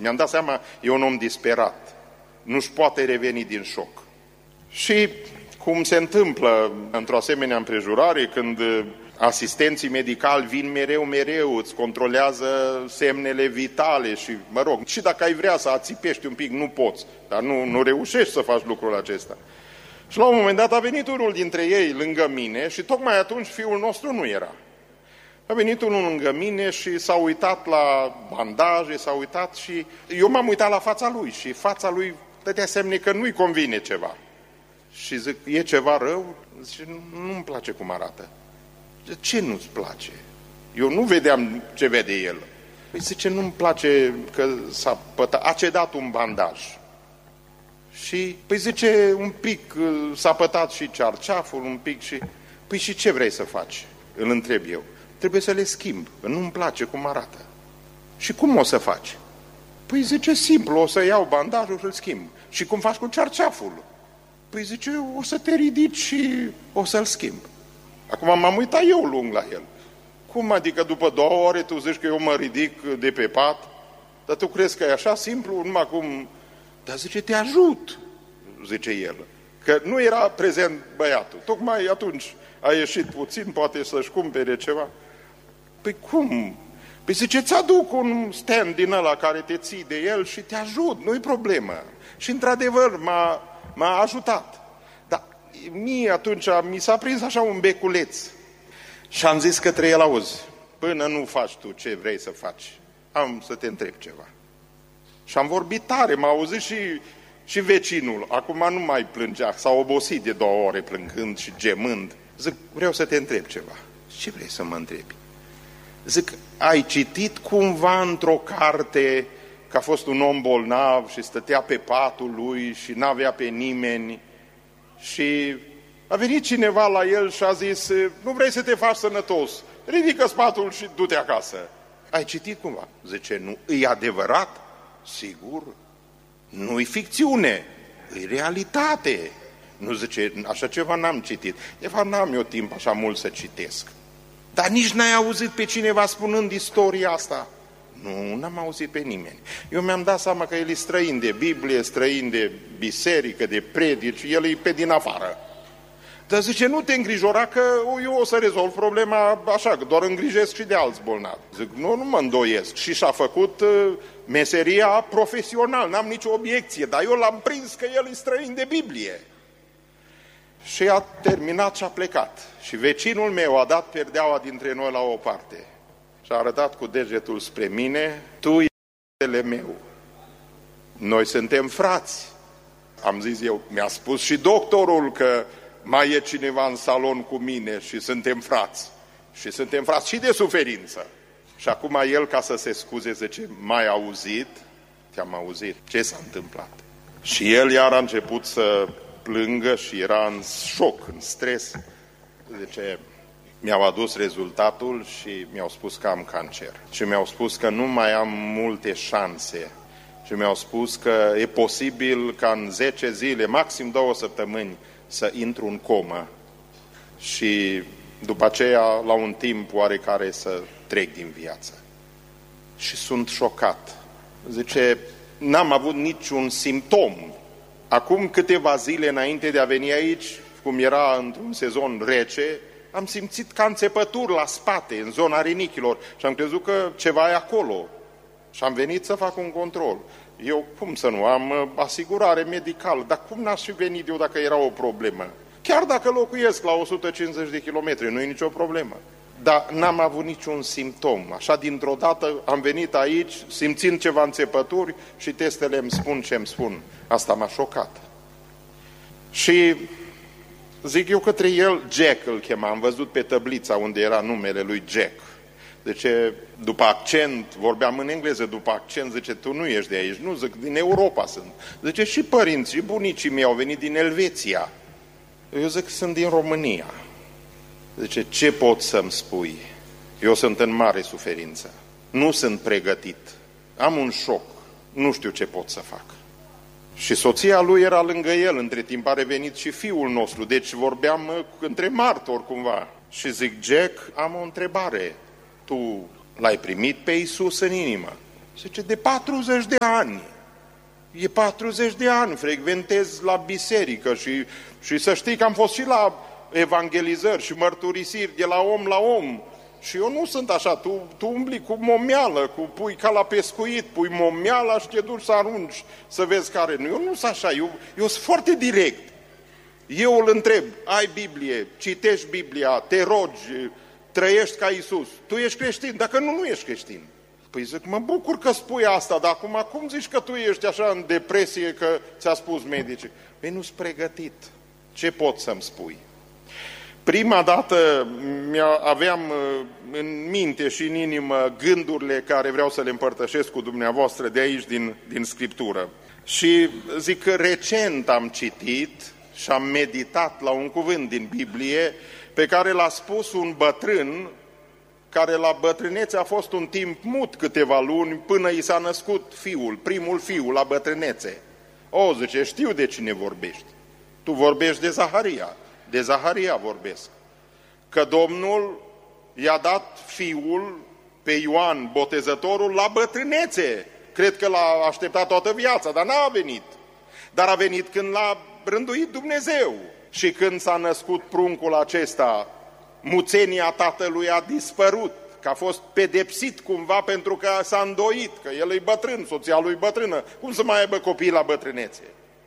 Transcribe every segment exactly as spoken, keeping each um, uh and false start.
Mi-am dat seama, e un om disperat. Nu-și poate reveni din șoc. Și cum se întâmplă într-o asemenea împrejurare, când asistenții medicali vin mereu, mereu, îți controlează semnele vitale și, mă rog, și dacă ai vrea să ațipești un pic, nu poți, dar nu, nu reușești să faci lucrul acesta. Și la un moment dat a venit unul dintre ei lângă mine și tocmai atunci fiul nostru nu era. A venit unul lângă mine și s-a uitat la bandaje, s-a uitat și eu m-am uitat la fața lui și fața lui dădea semne că nu-i convine ceva. Și zic, e ceva rău? Zice, nu-mi place cum arată. De ce nu-ți place? Eu nu vedeam ce vede el. Păi zice, nu-mi place că s-a pătat, a cedat un bandaj. Și, păi zice, un pic s-a pătat și cearceaful, un pic și... Păi și ce vrei să faci? Îl întreb eu. Trebuie să le schimb, că nu-mi place cum arată. Și cum o să faci? Păi zice, simplu, o să iau bandajul și îl schimb. Și cum faci cu cearceaful? Păi zice, o să te ridici și o să-l schimb. Acum m-am uitat eu lung la el. Cum adică după două ore tu zici că eu mă ridic de pe pat? Dar tu crezi că e așa simplu? Numai cum... Dar zice, te ajut, zice el. Că nu era prezent băiatul. Tocmai atunci a ieșit puțin, poate să-și cumpere ceva. Păi cum? Păi zice, îți aduc un stand din ăla care te ții de el și te ajut, nu-i problemă. Și într-adevăr m-a, m-a ajutat. Dar mie atunci mi s-a prins așa un beculeț. Și am zis către el, auzi, până nu faci tu ce vrei să faci, am să te întreb ceva. Și am vorbit tare, m-a auzit și, și vecinul. Acum nu mai plângea, s-a obosit de două ore plângând și gemând. Zic, vreau să te întreb ceva. Ce vrei să mă întrebi? Zic, ai citit cumva într-o carte că a fost un om bolnav și stătea pe patul lui și n-avea pe nimeni și a venit cineva la el și a zis, nu vrei să te faci sănătos, ridică spatul și du-te acasă. Ai citit cumva? Zice, nu, e adevărat? Sigur, nu-i ficțiune, e realitate. Nu zice, așa ceva n-am citit. De fapt, n-am eu timp așa mult să citesc. Dar nici n-ai auzit pe cineva spunând istoria asta? Nu, n-am auzit pe nimeni. Eu mi-am dat seama că el e străin de Biblie, străin de biserică, de predici, el e pe din afară. Dar zice, nu te îngrijora că eu o să rezolv problema așa, că doar îngrijesc și de alți bolnavi. Zic, nu, nu mă îndoiesc. Și și-a făcut uh, meseria profesional, n-am nicio obiecție, dar eu l-am prins că el e străin de Biblie. Și a terminat și a plecat. Și vecinul meu a dat perdeaua dintre noi la o parte. Și a arătat cu degetul spre mine, tu ești fratele meu. Noi suntem frați. Am zis eu, mi-a spus și doctorul că mai e cineva în salon cu mine și suntem frați. Și suntem frați și de suferință. Și acum el, ca să se scuze, zice, m-ai auzit? Te-am auzit. Ce s-a întâmplat? Și el iar a început să plângă și era în șoc, în stres. Zice, mi-au adus rezultatul și mi-au spus că am cancer. Și mi-au spus că nu mai am multe șanse. Și mi-au spus că e posibil ca în zece zile, maxim două săptămâni, să intru în comă. Și după aceea, la un timp oarecare, să trec din viață. Și sunt șocat. Zice, n-am avut niciun simptom. Acum câteva zile înainte de a veni aici, cum era într-un sezon rece, am simțit ca înțepături la spate, în zona rinichilor și am crezut că ceva e acolo. Și am venit să fac un control. Eu, cum să nu, am asigurare medicală, dar cum n-aș fi venit eu dacă era o problemă? Chiar dacă locuiesc la o sută cincizeci de kilometri, nu e nicio problemă. Dar n-am avut niciun simptom. Așa, dintr-o dată am venit aici, simțind ceva înțepături și testele îmi spun ce îmi spun. Asta m-a șocat. Și zic eu către el, Jack îl chema, am văzut pe tăblița unde era numele lui Jack. Zice, după accent, vorbeam în engleză, după accent, zice, tu nu ești de aici. Nu, zic, din Europa sunt. Zice, și părinții, și bunicii mei au venit din Elveția. Eu zic, sunt din România. Zice, ce pot să-mi spui? Eu sunt în mare suferință. Nu sunt pregătit. Am un șoc. Nu știu ce pot să fac. Și soția lui era lângă el. Între timp a revenit și fiul nostru. Deci vorbeam între martori cumva. Și zic, Jack, am o întrebare. Tu l-ai primit pe Iisus în inimă? Zice, de patruzeci de ani. E patruzeci de ani, frecventez la biserică și, și să știi că am fost și la evangelizări și mărturisiri de la om la om. Și eu nu sunt așa, tu, tu umbli cu momeală, cu pui ca la pescuit, pui momeala și te duci să arunci, să vezi care nu. Eu nu sunt așa, eu, eu sunt foarte direct. Eu îl întreb, ai Biblie, citești Biblia, te rogi, trăiești ca Iisus. Tu ești creștin, dacă nu, nu ești creștin. Păi zic, mă bucur că spui asta, dar acum cum zici că tu ești așa în depresie că ți-a spus medicii? Păi nu-s pregătit. Ce pot să-mi spui? Prima dată aveam în minte și în inimă gândurile care vreau să le împărtășesc cu dumneavoastră de aici din, din Scriptură. Și zic că recent am citit și am meditat la un cuvânt din Biblie pe care l-a spus un bătrân care la bătrânețe a fost un timp mut câteva luni până i s-a născut fiul, primul fiu la bătrânețe. O, zice, știu de cine vorbești. Tu vorbești de Zaharia. De Zaharia vorbesc. Că Domnul i-a dat fiul pe Ioan Botezătorul la bătrânețe. Cred că l-a așteptat toată viața, dar n-a venit. Dar a venit când l-a rânduit Dumnezeu. Și când s-a născut pruncul acesta, muțenia tatălui a dispărut, că a fost pedepsit cumva pentru că s-a îndoit, că el e bătrân, soția lui bătrână. Cum să mai aibă copii la bătrânețe?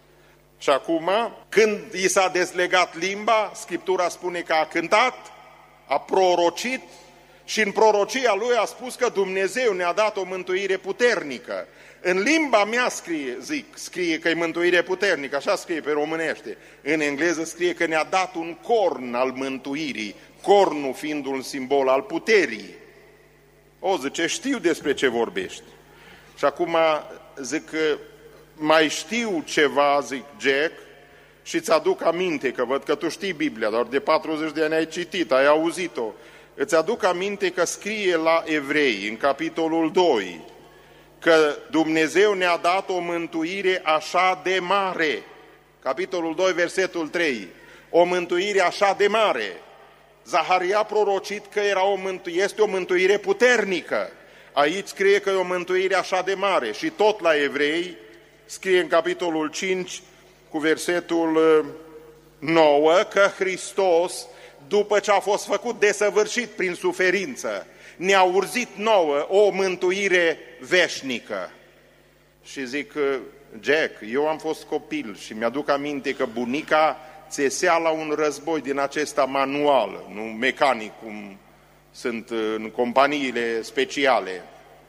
Și acum, când i s-a dezlegat limba, Scriptura spune că a cântat, a prorocit și în prorocia lui a spus că Dumnezeu ne-a dat o mântuire puternică. În limba mea scrie, zic, scrie că e mântuire puternică, așa scrie pe românește. În engleză scrie că ne-a dat un corn al mântuirii, cornul fiind un simbol al puterii. O, zice, știu despre ce vorbești. Și acum zic că mai știu ceva, zic Jack, și îți aduc aminte, că văd că tu știi Biblia, doar de patruzeci de ani ai citit, ai auzit-o. Îți aduc aminte că scrie la Evrei, în capitolul doi, că Dumnezeu ne-a dat o mântuire așa de mare. Capitolul doi, versetul trei. O mântuire așa de mare. Zaharia a prorocit că era o mântuire, este o mântuire puternică. Aici scrie că e o mântuire așa de mare. Și tot la Evrei scrie în capitolul cinci, cu versetul nouă, că Hristos, după ce a fost făcut desăvârșit prin suferință, ne-a urzit nouă o mântuire veșnică. Și zic, Jack, eu am fost copil și mi-aduc aminte că bunica țesea la un război din acesta manual, nu mecanic, cum sunt în companiile speciale.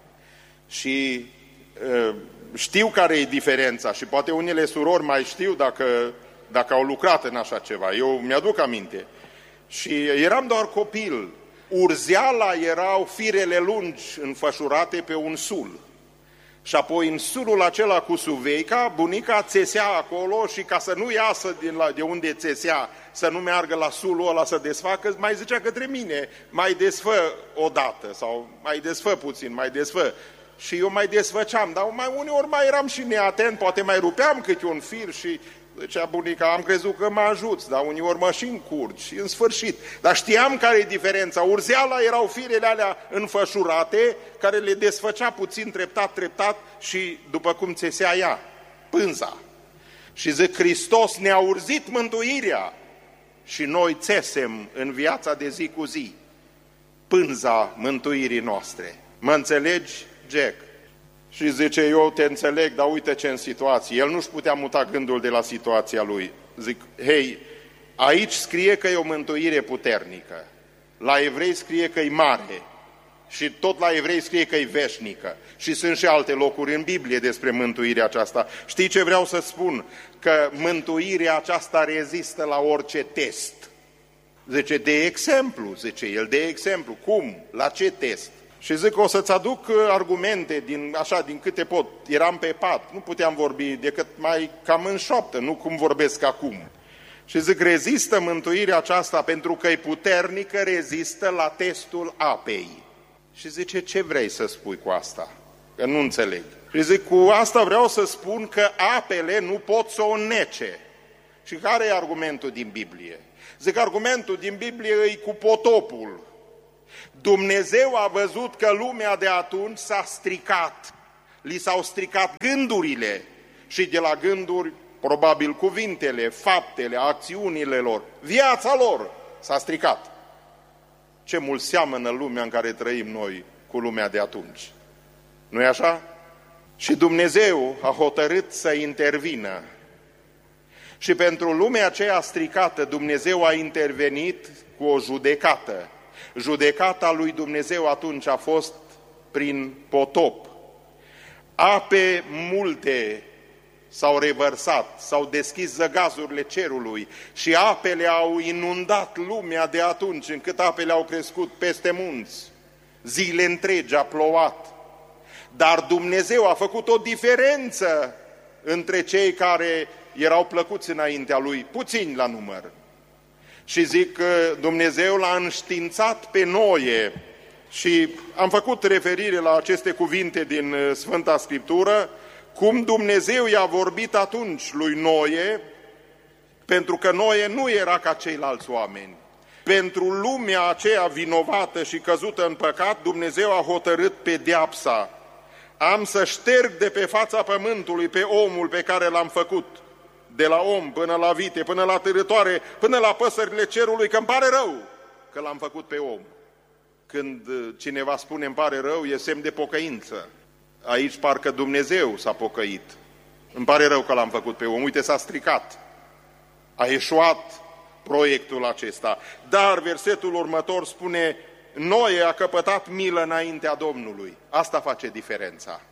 Și uh, știu care e diferența și poate unele surori mai știu dacă, dacă au lucrat în așa ceva. Eu mi-aduc aminte. Și eram doar copil. Urzeala erau firele lungi înfășurate pe un sul. Și apoi în sulul acela cu suveica, bunica țesea acolo și ca să nu iasă de, la, de unde țesea, să nu meargă la sulul ăla să desfacă, mai zicea către mine, mai desfă odată sau mai desfă puțin, mai desfă. Și eu mai desfăceam, dar mai uneori mai eram și neatent, poate mai rupeam câte un fir și zicea bunica, am crezut că mă ajuți, dar uneori mă și încurci și în sfârșit. Dar știam care e diferența. Urzeala erau firele alea înfășurate, care le desfăcea puțin treptat, treptat și după cum țesea ea, pânza. Și zic, Hristos ne-a urzit mântuirea și noi țesem în viața de zi cu zi pânza mântuirii noastre. Mă înțelegi, Jack? Și zice, eu te înțeleg, dar uite ce în situație. El nu-și putea muta gândul de la situația lui. Zic, hei, aici scrie că e o mântuire puternică. La Evrei scrie că e mare. Și tot la Evrei scrie că e veșnică. Și sunt și alte locuri în Biblie despre mântuirea aceasta. Știi ce vreau să spun? Că mântuirea aceasta rezistă la orice test. Zice, de exemplu, zice el, de exemplu. Cum? La ce test? Și zic, o să-ți aduc argumente, din, așa, din câte pot. Eram pe pat, nu puteam vorbi decât mai cam în șoaptă, nu cum vorbesc acum. Și zic, rezistă mântuirea aceasta pentru că e puternică, rezistă la testul apei. Și zice, ce vrei să spui cu asta? Că nu înțeleg. Și zic, cu asta vreau să spun că apele nu pot să o nece. Și care e argumentul din Biblie? Zic, argumentul din Biblie e cu potopul. Dumnezeu a văzut că lumea de atunci s-a stricat li s-au stricat gândurile și de la gânduri, probabil cuvintele, faptele, acțiunile lor, viața lor s-a stricat. Ce mult seamănă lumea în care trăim noi cu lumea de atunci. Nu-i așa? Și Dumnezeu a hotărât să intervină. Și pentru lumea aceea stricată, Dumnezeu a intervenit cu o judecată. Judecata lui Dumnezeu atunci a fost prin potop. Ape multe s-au revărsat, s-au deschis zăgazurile cerului și apele au inundat lumea de atunci, încât apele au crescut peste munți. Zile întregi a plouat. Dar Dumnezeu a făcut o diferență între cei care erau plăcuți înaintea Lui, puțini la număr. Și zic că Dumnezeu l-a înștiințat pe Noe. Și am făcut referire la aceste cuvinte din Sfânta Scriptură, cum Dumnezeu i-a vorbit atunci lui Noe, pentru că Noe nu era ca ceilalți oameni. Pentru lumea aceea vinovată și căzută în păcat, Dumnezeu a hotărât pedeapsa. Am să șterg de pe fața pământului pe omul pe care l-am făcut, de la om până la vite, până la târătoare, până la păsările cerului, că îmi pare rău că l-am făcut pe om. Când cineva spune îmi pare rău, e semn de pocăință. Aici parcă Dumnezeu s-a pocăit. Îmi pare rău că l-am făcut pe om, uite s-a stricat. A eșuat proiectul acesta. Dar versetul următor spune, Noe a căpătat milă înaintea Domnului. Asta face diferența.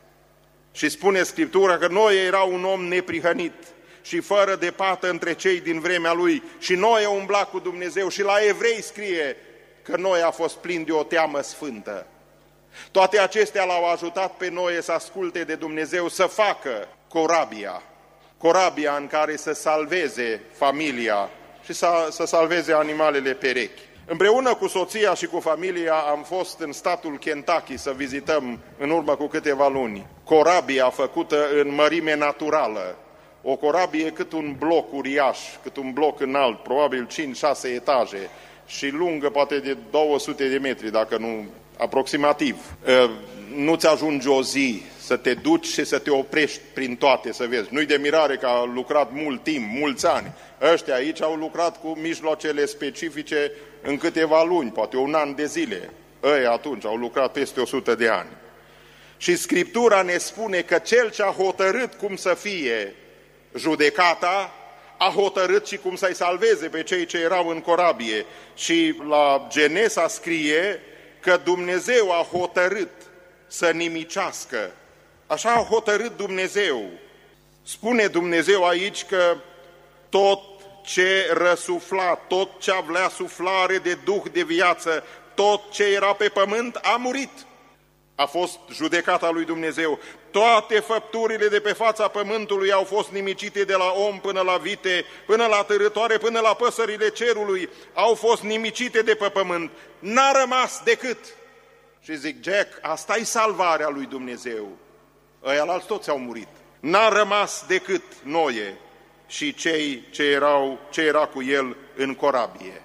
Și spune Scriptura că Noe era un om neprihănit și fără de pată între cei din vremea lui. Și Noe umbla cu Dumnezeu și la Evrei scrie că Noe a fost plin de o teamă sfântă. Toate acestea l-au ajutat pe Noe să asculte de Dumnezeu, să facă corabia. Corabia în care să salveze familia și să, să salveze animalele perechi. Împreună cu soția și cu familia am fost în statul Kentucky să vizităm în urmă cu câteva luni. Corabia făcută în mărime naturală. O corabie cât un bloc uriaș, cât un bloc înalt, probabil cinci șase etaje și lungă poate de două sute de metri, dacă nu aproximativ. Nu-ți ajunge o zi să te duci și să te oprești prin toate, să vezi. Nu-i de mirare că au lucrat mult timp, mulți ani. Ăștia aici au lucrat cu mijloacele specifice în câteva luni, poate un an de zile. Ei atunci au lucrat peste o sută de ani. Și Scriptura ne spune că Cel ce a hotărât cum să fie judecata, a hotărât și cum să-i salveze pe cei ce erau în corabie. Și la Genesa scrie că Dumnezeu a hotărât să nimicească. Așa a hotărât Dumnezeu. Spune Dumnezeu aici că tot ce răsufla, tot ce avea suflare de duh de viață, tot ce era pe pământ a murit. A fost judecata lui Dumnezeu. Toate făpturile de pe fața pământului au fost nimicite, de la om până la vite, până la târătoare, până la păsările cerului, au fost nimicite de pe pământ. N-a rămas decât. Și zic, Jack, asta e salvarea lui Dumnezeu. Ăia alți toți au murit. N-a rămas decât Noe și cei ce, erau, ce era cu el în corabie.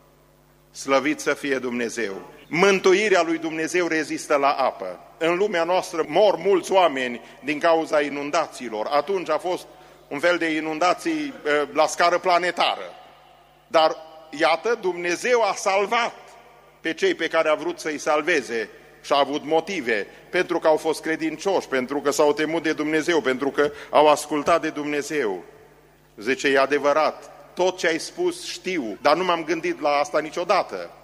Slăvit să fie Dumnezeu! Mântuirea lui Dumnezeu rezistă la apă. În lumea noastră mor mulți oameni din cauza inundațiilor. Atunci a fost un fel de inundații la scară planetară. Dar iată, Dumnezeu a salvat pe cei pe care a vrut să-i salveze și a avut motive, pentru că au fost credincioși, pentru că s-au temut de Dumnezeu, pentru că au ascultat de Dumnezeu. Zice, e adevărat, tot ce ai spus știu, dar nu m-am gândit la asta niciodată.